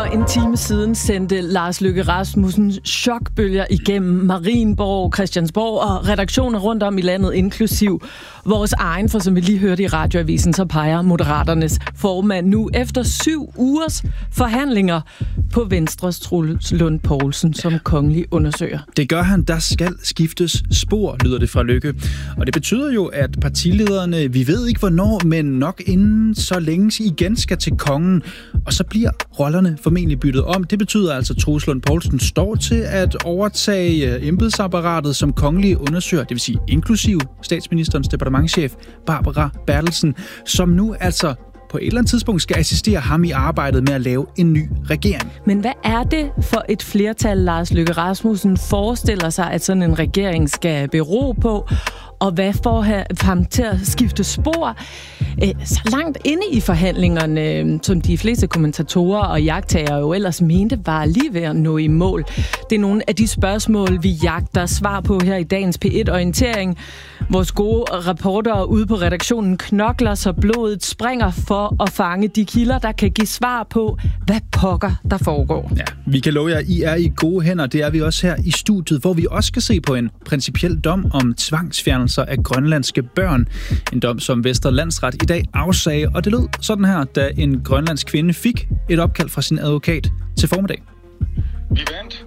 En time siden sendte Lars Løkke Rasmussen chokbølger igennem Marienborg, Christiansborg og redaktioner rundt om i landet, inklusiv vores egen, for som vi lige hørte i radioavisen, så peger Moderaternes formand nu efter 7 ugers forhandlinger på Venstres Troels Lund Poulsen som kongelig undersøger. Det gør han, der skal skiftes spor, lyder det fra Løkke. Og det betyder jo, at partilederne, vi ved ikke hvornår, men nok inden så længe igen skal til kongen, og så bliver rollerne formentlig byttet om. Det betyder altså, at Troels Lund Poulsen står til at overtage embedsapparatet som kongelig undersøger, det vil sige inklusiv statsministerens departementschef Barbara Bertelsen, som nu altså på et eller andet tidspunkt skal assistere ham i arbejdet med at lave en ny regering. Men hvad er det for et flertal, Lars Løkke Rasmussen forestiller sig, at sådan en regering skal bero på? Og hvad får ham til at skifte spor? Så langt inde i forhandlingerne, som de fleste kommentatorer og jagttagere jo ellers mente, var lige ved at nå i mål. Det er nogle af de spørgsmål, vi jagter svar på her i dagens P1-orientering. Vores gode reportere ude på redaktionen knokler, så blodet springer for at fange de kilder, der kan give svar på, hvad pokker der foregår. Ja, vi kan love jer, I er i gode hænder. Det er vi også her i studiet, hvor vi også skal se på en principiel dom om tvangsfjernelser af grønlandske børn. En dom, som Vestre Landsret i dag afsagde, og det lød sådan her, da en grønlandsk kvinde fik et opkald fra sin advokat til formiddag. Vi vandt.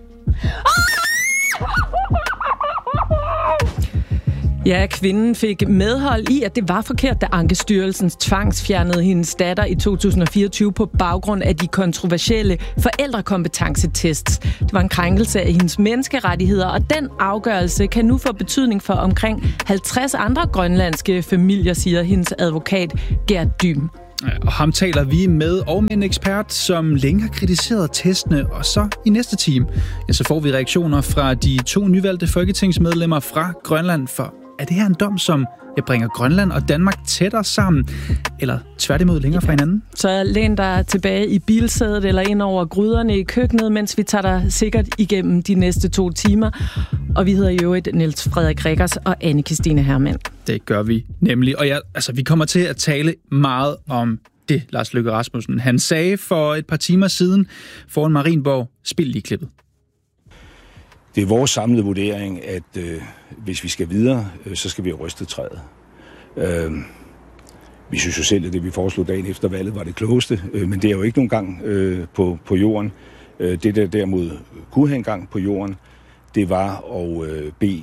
Ja, kvinden fik medhold i, at det var forkert, da Ankestyrelsen tvangsfjernede hendes datter i 2024 på baggrund af de kontroversielle forældrekompetencetests. Det var en krænkelse af hendes menneskerettigheder, og den afgørelse kan nu få betydning for omkring 50 andre grønlandske familier, siger hendes advokat Gert Dym. Og ham taler vi med, og med en ekspert, som længe har kritiseret testene, og så i næste time, ja, så får vi reaktioner fra de 2 nyvalgte folketingsmedlemmer fra Grønland. For er det her en dom, som bringer Grønland og Danmark tættere sammen, eller tværtimod længere fra hinanden? Så læn dig tilbage i bilsædet eller ind over gryderne i køkkenet, mens vi tager dig sikkert igennem de næste 2 timer. Og vi hedder jo Niels Frederik Rikkers og Anne-Kristine Hermann. Det gør vi nemlig. Og vi kommer til at tale meget om det, Lars Løkke Rasmussen. Han sagde for et par timer siden foran Marienborg, spil lige klippet. Det er vores samlede vurdering, at hvis vi skal videre, så skal vi have rystet træet. Vi synes jo selv, at det vi foreslog dagen efter valget var det klogeste, men det er jo ikke nogen gang på jorden. Det der derimod kunne have en gang på jorden, det var at bede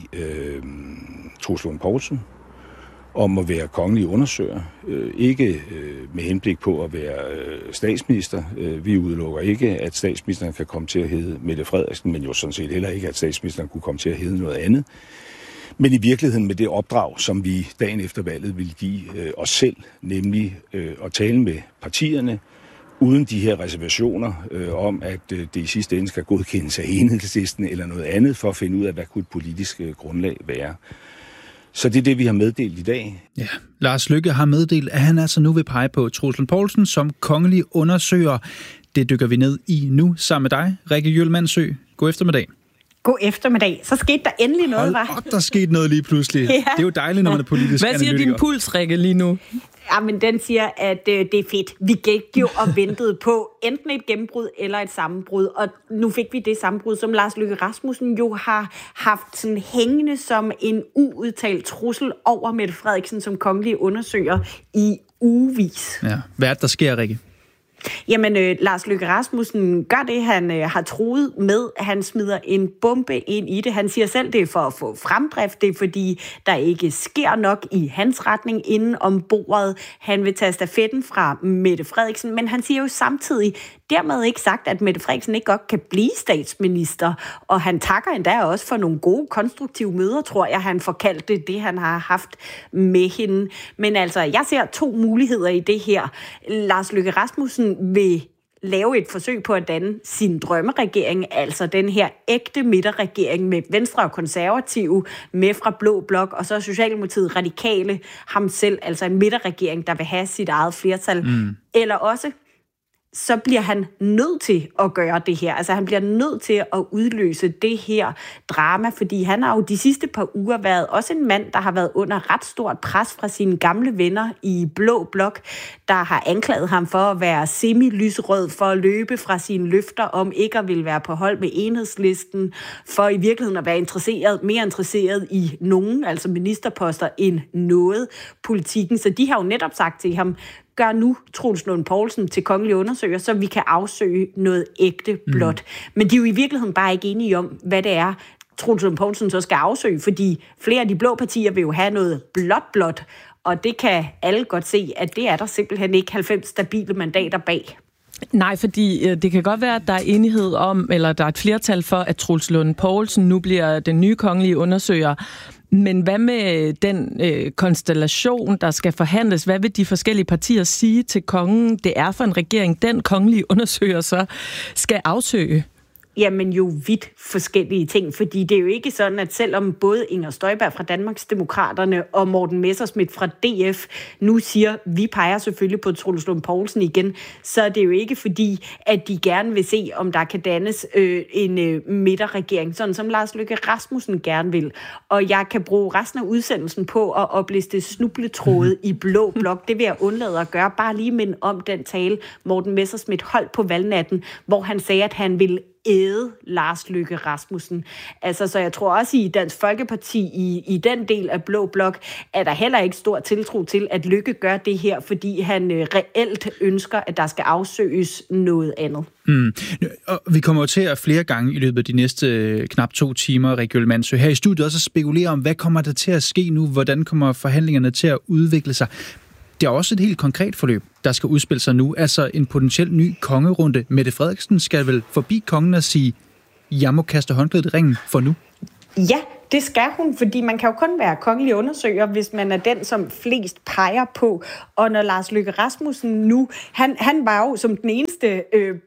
Troels Lund Poulsen om at være kongelig undersøger. Ikke med henblik på at være statsminister. Vi udelukker ikke, at statsministeren kan komme til at hedde Mette Frederiksen, men jo sådan set heller ikke, at statsministeren kunne komme til at hedde noget andet. Men i virkeligheden med det opdrag, som vi dagen efter valget ville give os selv, nemlig at tale med partierne, uden de her reservationer om, at det i sidste ende skal godkendes af Enhedslisten eller noget andet, for at finde ud af, hvad kunne et politisk grundlag være. Så det er det, vi har meddelt i dag. Ja, Lars Løkke har meddelt, at han altså nu vil pege på Troels Lund Poulsen som kongelig undersøger. Det dykker vi ned i nu sammen med dig, Rikke Jølmandsø. God eftermiddag. God eftermiddag. Så skete der endelig noget, var? Der skete noget lige pludselig. Ja. Det er jo dejligt, når man er politisk analytiker. Hvad siger din puls, Rikke, lige nu? Jamen, den siger, at det er fedt. Vi gik jo og ventede på enten et gennembrud eller et sammenbrud, og nu fik vi det sammenbrud, som Lars Løkke Rasmussen jo har haft sådan hængende som en uudtalt trussel over Mette Frederiksen som kongelig undersøger i ugevis. Ja. Hvad er det, der sker, Rikke? Jamen, Lars Løkke Rasmussen gør det, han har truet med. Han smider en bombe ind i det. Han siger selv, det er for at få fremdrift. Det er fordi, der ikke sker nok i hans retning inden om bordet. Han vil tage stafetten fra Mette Frederiksen, men han siger jo samtidig, dermed ikke sagt, at Mette Frederiksen ikke godt kan blive statsminister. Og han takker endda også for nogle gode, konstruktive møder, tror jeg, han forkaldte det, han har haft med hende. Men altså, jeg ser 2 muligheder i det her. Lars Løkke Rasmussen vil lave et forsøg på at danne sin drømmeregering, altså den her ægte midterregering med Venstre og Konservative, med fra Blå Blok, og så Socialdemokratiet Radikale, ham selv, altså en midterregering, der vil have sit eget flertal. Eller også så bliver han nødt til at gøre det her. Altså han bliver nødt til at udløse det her drama, fordi han har jo de sidste par uger været også en mand, der har været under ret stort pres fra sine gamle venner i Blå Blok, der har anklaget ham for at være semi-lyserød, for at løbe fra sine løfter om ikke at ville være på hold med Enhedslisten, for i virkeligheden at være mere interesseret i nogen, altså ministerposter, end noget politikken. Så de har jo netop sagt til ham, gør nu Troels Lund Poulsen til kongelig undersøger, så vi kan afsøge noget ægte blot. Men de er jo i virkeligheden bare ikke enige om, hvad det er, Troels Lund Poulsen så skal afsøge, fordi flere af de blå partier vil jo have noget blot, og det kan alle godt se, at det er der simpelthen ikke 90 stabile mandater bag. Nej, fordi det kan godt være, at der er enighed om, eller der er et flertal for, at Troels Lund Poulsen nu bliver den nye kongelige undersøger. Men hvad med den konstellation, der skal forhandles? Hvad vil de forskellige partier sige til kongen? Det er for en regering, den kongelige undersøger så skal afsøge. Jamen jo vidt forskellige ting, fordi det er jo ikke sådan, at selvom både Inger Støjberg fra Danmarksdemokraterne og Morten Messerschmidt fra DF nu siger, vi peger selvfølgelig på Troels Lund Poulsen igen, så er det jo ikke fordi, at de gerne vil se, om der kan dannes en midterregering, sådan som Lars Løkke Rasmussen gerne vil. Og jeg kan bruge resten af udsendelsen på at opliste snubletråde i Blå Blok. Det vil jeg undlade at gøre. Bare lige minde om den tale, Morten Messerschmidt holdt på valgnatten, hvor han sagde, at han ville æde Lars Løkke Rasmussen. Altså, så jeg tror også i Dansk Folkeparti, i den del af Blå Blok, er der heller ikke stor tiltro til, at Løkke gør det her, fordi han reelt ønsker, at der skal afsøges noget andet. Og vi kommer jo til at flere gange i løbet af de næste knap 2 timer, Rikke Mandsø, her i studiet også at spekulere om, hvad kommer der til at ske nu? Hvordan kommer forhandlingerne til at udvikle sig? Det er også et helt konkret forløb, der skal udspille sig nu. Altså en potentiel ny kongerunde. Mette Frederiksen skal vel forbi kongen og sige, jeg må kaste håndklædet i ringen for nu? Ja, det skal hun, fordi man kan jo kun være kongelig undersøger, hvis man er den, som flest peger på. Og når Lars Løkke Rasmussen nu, han var jo som den eneste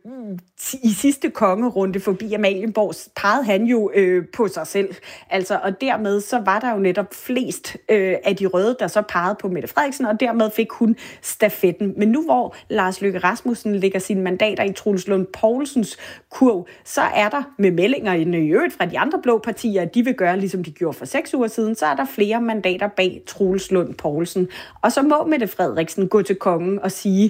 i sidste kongerunde forbi Amalienborg, pegede han jo på sig selv. Altså, og dermed så var der jo netop flest af de røde, der så pegede på Mette Frederiksen, og dermed fik hun stafetten. Men nu hvor Lars Løkke Rasmussen lægger sine mandater i Troels Lund Poulsens kurv, så er der med meldinger i øvrigt fra de andre blå partier, at de vil gøre ligesom de gjorde for 6 uger siden, så er der flere mandater bag Troels Lund Poulsen. Og så må Mette Frederiksen gå til kongen og sige,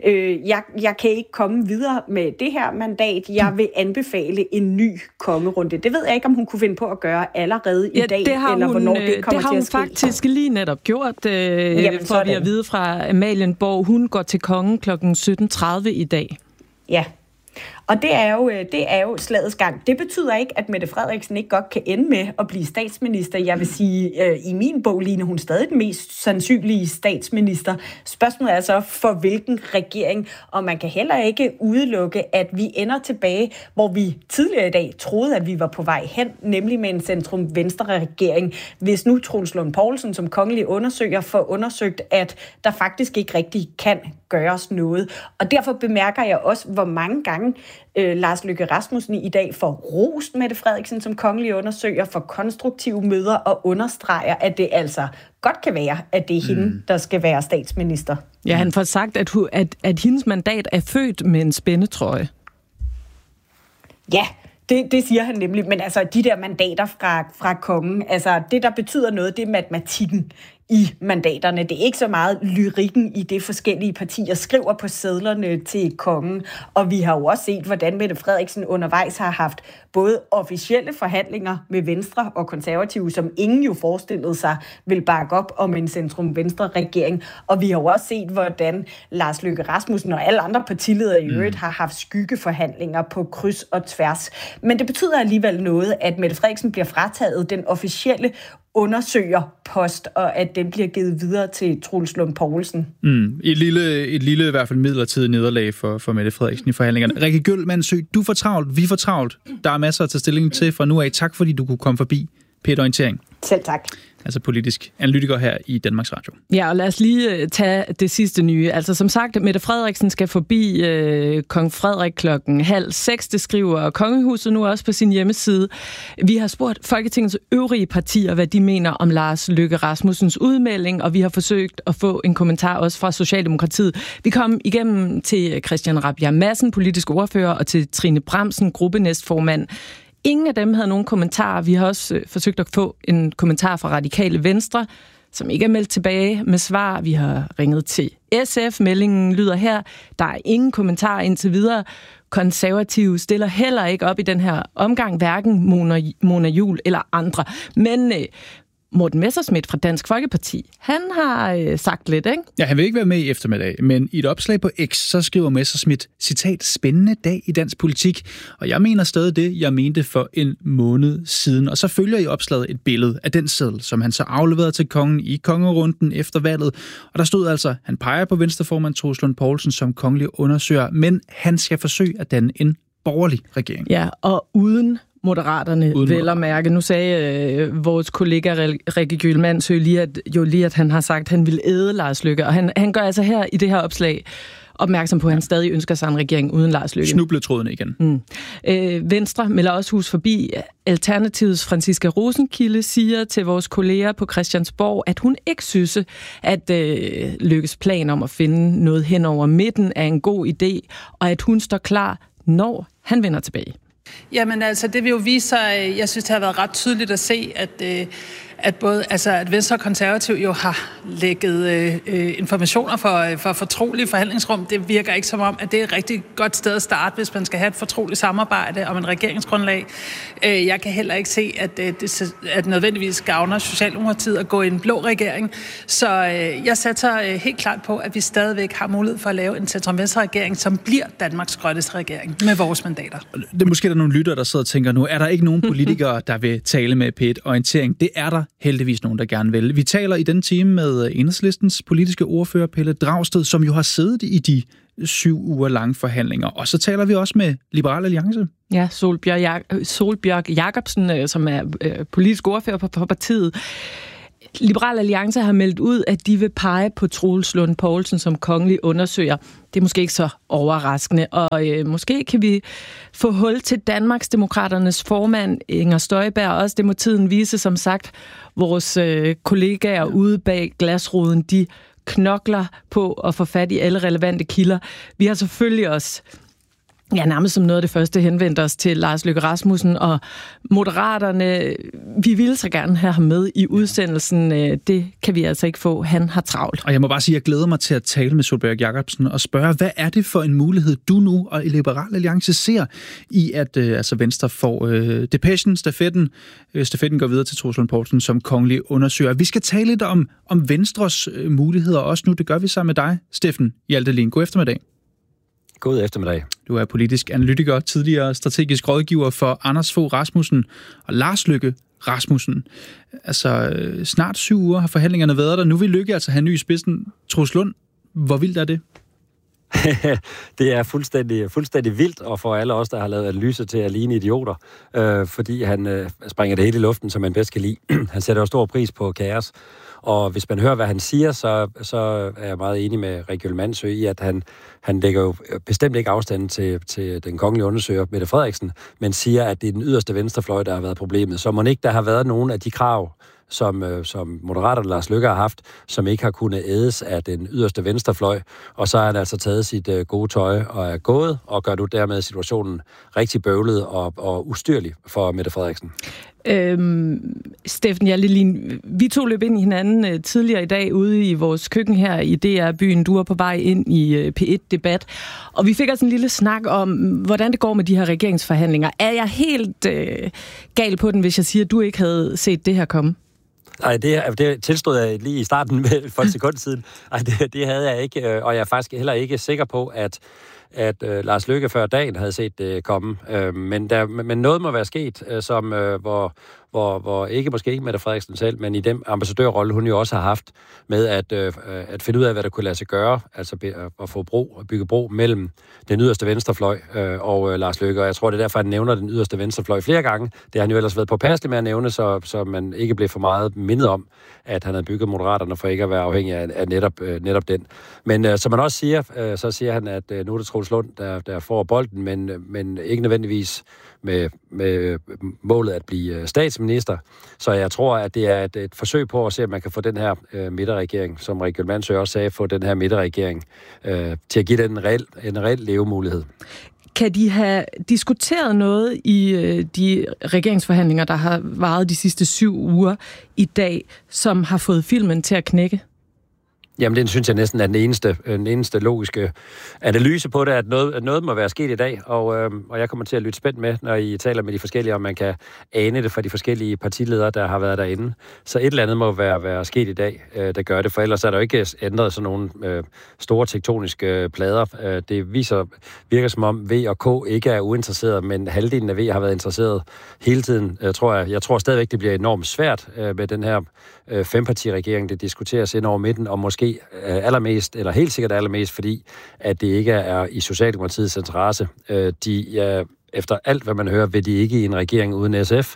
jeg kan ikke komme videre med det her mandat, jeg vil anbefale en ny kongerunde. Det ved jeg ikke, om hun kunne finde på at gøre allerede i dag, eller hvornår det kommer til at ske. Det har hun faktisk lige netop gjort, for vi at vide fra Amalienborg. Hun går til kongen kl. 17.30 i dag. Ja. Og det er jo slagets gang. Det betyder ikke, at Mette Frederiksen ikke godt kan ende med at blive statsminister. Jeg vil sige, i min bog ligner hun stadig den mest sandsynlige statsminister. Spørgsmålet er så, for hvilken regering? Og man kan heller ikke udelukke, at vi ender tilbage, hvor vi tidligere i dag troede, at vi var på vej hen, nemlig med en centrum-venstre-regering. Hvis nu Troels Lund Poulsen som kongelig undersøger får undersøgt, at der faktisk ikke rigtig kan gøres noget. Og derfor bemærker jeg også, hvor mange gange Lars Løkke Rasmussen i dag får rost Mette Frederiksen som kongelig undersøger, for konstruktive møder og understreger, at det altså godt kan være, at det er hende, der skal være statsminister. Ja, han får sagt, at hendes mandat er født med en spændetrøje. Ja, det siger han nemlig. Men altså, de der mandater fra kongen, altså det, der betyder noget, det er matematikken i mandaterne. Det er ikke så meget lyrikken i det, forskellige partier skriver på sedlerne til kongen. Og vi har jo også set, hvordan Mette Frederiksen undervejs har haft både officielle forhandlinger med Venstre og Konservative, som ingen jo forestillede sig vil bakke op om en centrum-venstre-regering. Og vi har jo også set, hvordan Lars Løkke Rasmussen og alle andre partiledere i øvrigt har haft skyggeforhandlinger på kryds og tværs. Men det betyder alligevel noget, at Mette Frederiksen bliver frataget den officielle undersøgerpost, og at den bliver givet videre til Troels Lund Poulsen. Et lille i hvert fald midlertidigt nederlag for Mette Frederiksen i forhandlingerne. Rikke Mandsø, du får travlt, vi får travlt. Der er masser at tage stilling til fra nu af. Tak fordi du kunne komme forbi P1 Orientering. Selv tak. altså politisk analytiker her i Danmarks Radio. Ja, og lad os lige tage det sidste nye. Altså som sagt, Mette Frederiksen skal forbi kong Frederik 5:30. Det skriver Kongehuset nu også på sin hjemmeside. Vi har spurgt Folketingets øvrige partier, hvad de mener om Lars Løkke Rasmussens udmelding, og vi har forsøgt at få en kommentar også fra Socialdemokratiet. Vi kom igennem til Christian Rabjerg Madsen, politisk ordfører, og til Trine Bramsen, gruppenæstformand. Ingen af dem havde nogen kommentarer. Vi har også forsøgt at få en kommentar fra Radikale Venstre, som ikke er meldt tilbage med svar. Vi har ringet til SF. Meldingen lyder her. Der er ingen kommentarer indtil videre. Konservative stiller heller ikke op i den her omgang, hverken Mona Juul eller andre. Men Morten Messerschmidt fra Dansk Folkeparti, han har sagt lidt, ikke? Ja, han vil ikke være med i eftermiddag, men i et opslag på X, så skriver Messerschmidt, citat, spændende dag i dansk politik, og jeg mener stadig det, jeg mente for en måned siden. Og så følger i opslaget et billede af den seddel, som han så afleverede til kongen i kongerunden efter valget, og der stod altså, han peger på venstreformand Troels Lund Poulsen som kongelig undersøger, men han skal forsøge at danne en borgerlig regering. Ja, og uden Moderaterne vel at mærke. Nu sagde vores kollega Rikke Gyldmandsø lige, at han har sagt, at han vil æde Lars Løkke. Og han gør altså her i det her opslag opmærksom på, at han stadig ønsker sig en regering uden Lars Løkke. Snubletrådene igen. Venstre melder også hus forbi. Alternativets Franciska Rosenkilde siger til vores kolleger på Christiansborg, at hun ikke synes, at Løkkes plan om at finde noget hen over midten er en god idé, og at hun står klar, når han vender tilbage. Jamen altså, det vil jo vise sig, jeg synes, det har været ret tydeligt at se, at Venstre og Konservativ jo har lægget informationer for fortrolige forhandlingsrum. Det virker ikke som om, at det er et rigtig godt sted at starte, hvis man skal have et fortroligt samarbejde om en regeringsgrundlag. Jeg kan heller ikke se, at nødvendigvis gavner Socialdemokratiet at gå i en blå regering. Så jeg satser helt klart på, at vi stadigvæk har mulighed for at lave en centrum-venstre-regering, som bliver Danmarks grønneste regering med vores mandater. Det er måske der nogle lyttere, der sidder og tænker, nu er der ikke nogen politikere, der vil tale med P1 Orientering. Det er der heldigvis nogen, der gerne vil. Vi taler i den time med Enhedslistens politiske ordfører Pelle Dragsted, som jo har siddet i de 7 uger lange forhandlinger. Og så taler vi også med Liberal Alliance. Ja, Solbjørg Jacobsen, som er politisk ordfører på partiet. Liberal Alliance har meldt ud, at de vil pege på Troels Lund Poulsen som kongelig undersøger. Det er måske ikke så overraskende, og måske kan vi få hul til Danmarksdemokraternes formand Inger Støjberg. Også det må tiden vise, som sagt, vores kollegaer ude bag glasruden, de knokler på at få fat i alle relevante kilder. Vi har selvfølgelig også nærmest som noget af det første henvendt os til Lars Løkke Rasmussen og Moderaterne. Vi ville så gerne have ham med i udsendelsen. Det kan vi altså ikke få. Han har travlt. Og jeg må bare sige, at jeg glæder mig til at tale med Solbjørg Jacobsen og spørge, hvad er det for en mulighed, du nu og Liberal Alliance ser i, at Venstre får depechen, stafetten. Stafetten går videre til Troels Lund Poulsen som kongelig undersøger. Vi skal tale lidt om Venstres muligheder også nu. Det gør vi sammen med dig, Steffen Hjaltelin. God eftermiddag. God eftermiddag. Du er politisk analytiker, tidligere strategisk rådgiver for Anders Fogh Rasmussen og Lars Løkke Rasmussen. Altså, snart 7 uger har forhandlingerne været der. Nu vil Løkke altså have ny i spidsen. Troels Lund, hvor vildt er det? Det er fuldstændig vildt, og for alle os, der har lavet analyser til at ligne idioter, fordi han springer det hele i luften, som man bedst kan lide. Han sætter jo stor pris på kaos. Og hvis man hører, hvad han siger, så er jeg meget enig med Rikke Gyldmandsø i, at han lægger jo bestemt ikke afstand til den kongelige undersøger, Mette Frederiksen, men siger, at det er den yderste venstrefløj, der har været problemet. Så må ikke der har været nogen af de krav, som Moderaterne Lars Løkke har haft, som ikke har kunnet ædes af den yderste venstrefløj, og så har han altså taget sit gode tøj og er gået, og gør nu dermed situationen rigtig bøvlet og ustyrlig for Mette Frederiksen. Steffen Hjaltelin, vi to løb ind i hinanden tidligere i dag ude i vores køkken her i DR-byen. Du var på vej ind i P1-debat, og vi fik også en lille snak om, hvordan det går med de her regeringsforhandlinger. Er jeg helt gal på den, hvis jeg siger, at du ikke havde set det her komme? Nej, det tilstod jeg lige i starten for et sekund siden. Nej, det havde jeg ikke, og jeg er faktisk heller ikke sikker på, at Lars Løkke før dagen havde set det komme. Men noget må være sket, hvor måske ikke Mette Frederiksen selv, men i den ambassadørrolle, hun jo også har haft med at finde ud af, hvad der kunne lade sig gøre, altså at få bygge bro mellem den yderste venstrefløj og Lars Løkke. Og jeg tror, det er derfor, han nævner den yderste venstrefløj flere gange. Det har han jo ellers været påpasselig med at nævne, så man ikke blev for meget mindet om, at han havde bygget Moderaterne for ikke at være afhængig af netop den. Men som man også siger, så siger han, at nu er det Troels Lund, der får bolden, men ikke nødvendigvis med målet at blive statsminister. Så jeg tror, at det er et forsøg på at se, at man kan få den her midterregering, som Rikke Mansø også sagde, få den her midterregering til at give den en reel levemulighed. Kan de have diskuteret noget i de regeringsforhandlinger, der har varet de sidste 7 uger i dag, som har fået filmen til at knække? Jamen, det synes jeg næsten er den eneste logiske analyse på det, at noget må være sket i dag, og jeg kommer til at lytte spændt med, når I taler med de forskellige, om man kan ane det fra de forskellige partiledere, der har været derinde. Så et eller andet må være sket i dag, der gør det, for ellers er der jo ikke ændret sådan nogle store tektoniske plader. Det virker som om V og K ikke er uinteresseret, men halvdelen af V har været interesseret hele tiden, tror jeg. Jeg tror stadigvæk, det bliver enormt svært med den her fempartiregering, det diskuteres ind over midten, og måske allermest, eller helt sikkert allermest, fordi at det ikke er i Socialdemokratiets interesse. Efter alt, hvad man hører, vil de ikke i en regering uden SF,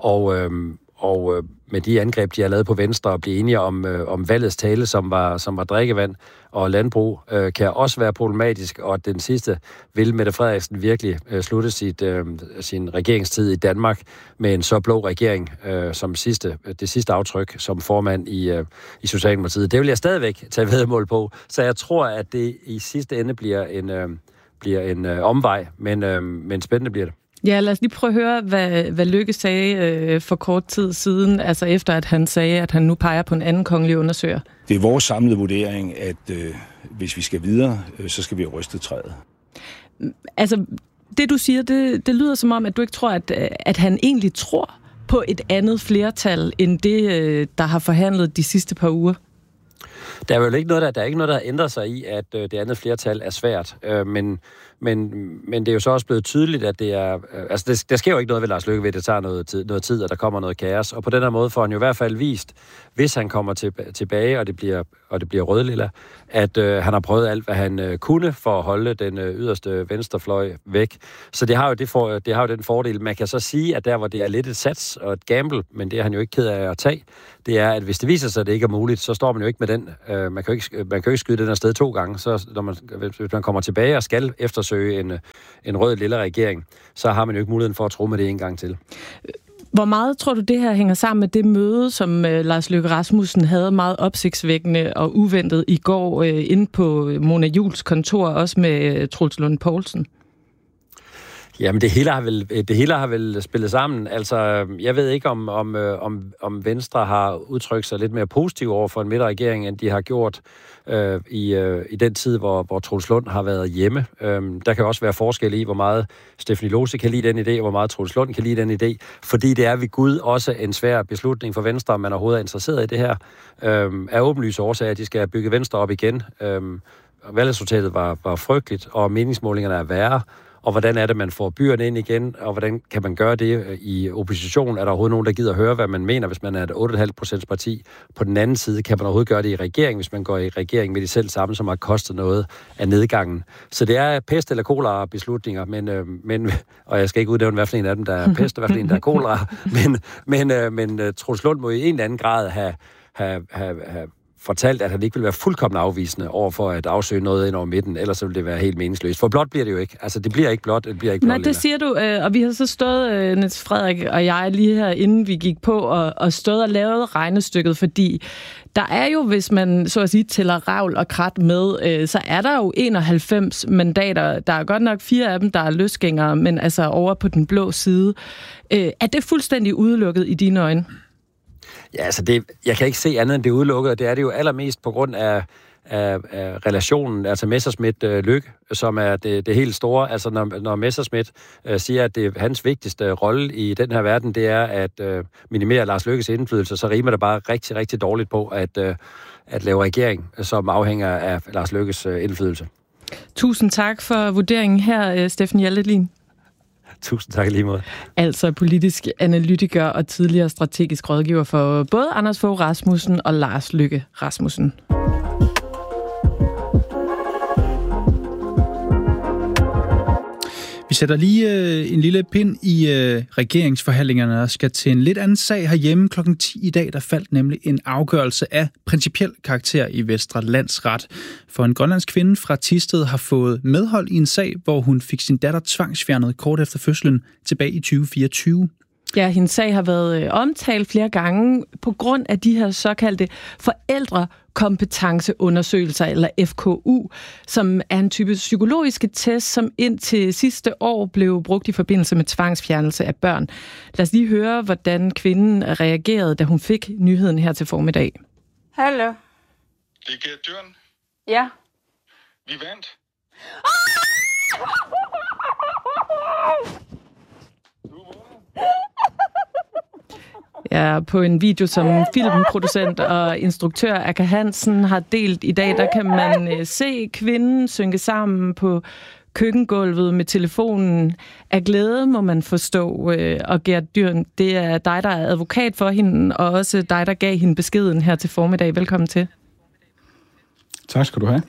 og med de angreb, de har lavet på Venstre, og blive enige om valgets tale, som var drikkevand og landbrug, kan også være problematisk, og den sidste vil Mette Frederiksen virkelig slutte sin regeringstid i Danmark med en så blå regering som det sidste aftryk som formand i Socialdemokratiet. Det vil jeg stadigvæk tage vedmål på, så jeg tror, at det i sidste ende bliver en omvej, men spændende bliver det. Ja, lad os lige prøve at høre, hvad Løkke sagde for kort tid siden, altså efter at han sagde, at han nu peger på en anden kongelig undersøger. Det er vores samlede vurdering, at hvis vi skal videre, så skal vi have rystet træet. Altså, det du siger, det lyder som om, at du ikke tror, at han egentlig tror på et andet flertal, end det, der har forhandlet de sidste par uger. Der er jo ikke noget, der har ændret sig i, at det andet flertal er svært, men det er jo så også blevet tydeligt, at det er... Altså, der sker jo ikke noget ved Lars Løkke ved, at det tager noget tid, og der kommer noget kaos. Og på den her måde får han jo i hvert fald vist, hvis han kommer tilbage, og det bliver rødlilla, at han har prøvet alt, hvad han kunne for at holde den yderste venstrefløj væk. Så det har jo den fordel. Man kan så sige, at der, hvor det er lidt et sats og et gamble, men det er han jo ikke ked af at tage, det er, at hvis det viser sig, at det ikke er muligt, så står man jo ikke med den. Man kan jo ikke skyde den her sted 2 gange. Så hvis man kommer tilbage og skal eftersøge en rød lille regering, så har man jo ikke muligheden for at tro med det en gang til. Hvor meget tror du, det her hænger sammen med det møde, som Lars Løkke Rasmussen havde meget opsigtsvækkende og uventet i går inde på Mona Juuls kontor, også med Troels Lund Poulsen? Jamen, det hele har vel spillet sammen. Altså, jeg ved ikke, om Venstre har udtrykt sig lidt mere positivt over for en midterregering, end de har gjort i den tid, hvor Troels Lund har været hjemme. Der kan også være forskel i, hvor meget Stephanie Lose kan lide den idé, og hvor meget Troels Lund kan lide den idé. Fordi det er ved Gud også en svær beslutning for Venstre, om man overhovedet er interesseret i det her. Af åbenlyse årsager, at de skal bygge Venstre op igen. Valgresultatet var frygteligt, og meningsmålingerne er værre. Og hvordan er det, man får byerne ind igen, og hvordan kan man gøre det i opposition? Er der overhovedet nogen, der gider høre, hvad man mener, hvis man er et 8,5% parti? På den anden side, kan man overhovedet gøre det i regering, hvis man går i regering med de selv samme, som har kostet noget af nedgangen. Så det er pest eller kolera beslutninger, men og jeg skal ikke udnævne, hvad for en af dem, der er pest, og hvad for en, der er kolera, men Troels Lund må i en eller anden grad have fortalt, at han ikke vil være fuldkommen afvisende over for at afsøge noget ind over midten, ellers så vil det være helt meningsløst. For blot bliver det jo ikke. Altså, det bliver ikke blot, det bliver ikke blot. Nej, det siger du, og vi har så stået, Niels Frederik og jeg, lige her, inden vi gik på, og stået og lavet regnestykket, fordi der er jo, hvis man så at sige tæller ravl og krat med, så er der jo 91 mandater. Der er godt nok 4 af dem, der er løsgængere, men altså over på den blå side. Er det fuldstændig udelukket i dine øjne? Ja, altså jeg kan ikke se andet end det udelukket, og det er det jo allermest på grund af relationen, altså Messerschmidt-Løkke, som er det helt store. Altså når Messerschmidt siger, at det er hans vigtigste rolle i den her verden, det er at minimere Lars Løkkes indflydelse, så rimer det bare rigtig, rigtig dårligt på at lave regering, som afhænger af Lars Løkkes indflydelse. Tusind tak for vurderingen her, Steffen Hjaltelin. Tusind tak lige måde. Altså politisk analytiker og tidligere strategisk rådgiver for både Anders Fogh Rasmussen og Lars Løkke Rasmussen. Vi sætter lige en lille pind i regeringsforhandlingerne og skal til en lidt anden sag herhjemme. Klokken 10 i dag, der faldt nemlig en afgørelse af principiel karakter i Vestre Landsret. For en grønlandsk kvinde fra Thisted har fået medhold i en sag, hvor hun fik sin datter tvangsfjernet kort efter fødslen tilbage i 2024. Ja, hendes sag har været omtalt flere gange på grund af de her såkaldte forældrekompetenceundersøgelser, eller FKU, som er en type psykologiske test, som indtil sidste år blev brugt i forbindelse med tvangsfjernelse af børn. Lad os lige høre, hvordan kvinden reagerede, da hun fik nyheden her til formiddag. Hallo. Det er Gert Dyrn. Ja. Vi vandt. Ja, på en video, som filmproducent og instruktør Aka Hansen har delt i dag, der kan man se kvinden synke sammen på køkkengulvet med telefonen af glæde, må man forstå. Og Gert Dyrn, det er dig, der er advokat for hende, og også dig, der gav hende beskeden her til formiddag. Velkommen til. Tak skal du have.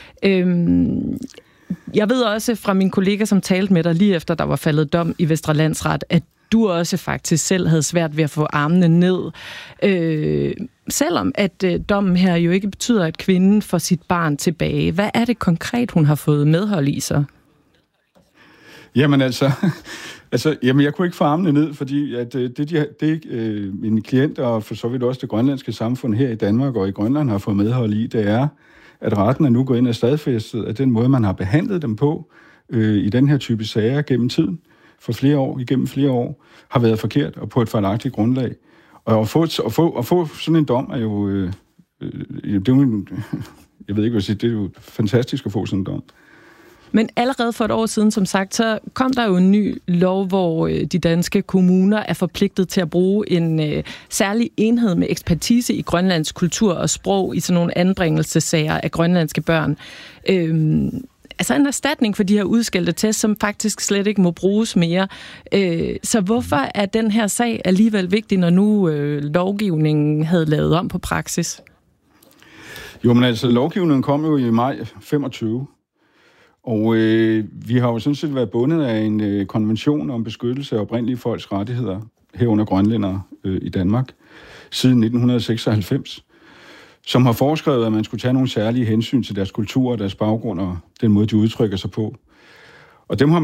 Jeg ved også fra min kollega, som talte med dig lige efter, der var faldet dom i Vestre Landsret, at du også faktisk selv havde svært ved at få armene ned. Selvom at dommen her jo ikke betyder, at kvinden får sit barn tilbage. Hvad er det konkret, hun har fået medhold i så? Jamen jeg kunne ikke få armene ned, fordi at mine klienter og for så vidt også det grønlandske samfund her i Danmark og i Grønland har fået medhold i, det er, at retten er nu gået ind og stadfæstet, at den måde, man har behandlet dem på i den her type sager gennem tiden, igennem flere år, har været forkert og på et fejlagtigt grundlag. Og at få sådan en dom er jo, det er jo jeg ved ikke, hvad jeg siger, det er jo fantastisk at få sådan en dom. Men allerede for et år siden, som sagt, så kom der jo en ny lov, hvor de danske kommuner er forpligtet til at bruge en særlig enhed med ekspertise i grønlandsk kultur og sprog i sådan nogle anbringelsessager af grønlandske børn. Altså en erstatning for de her udskældte tests, som faktisk slet ikke må bruges mere. Så hvorfor er den her sag alligevel vigtig, når nu lovgivningen havde lavet om på praksis? Jo, men altså, lovgivningen kom jo i maj 25. Og vi har jo sådan set været bundet af en konvention om beskyttelse af oprindelige folks rettigheder, herunder grønlændere i Danmark, siden 1996, som har foreskrevet, at man skulle tage nogle særlige hensyn til deres kultur og deres baggrund og den måde, de udtrykker sig på. Og dem har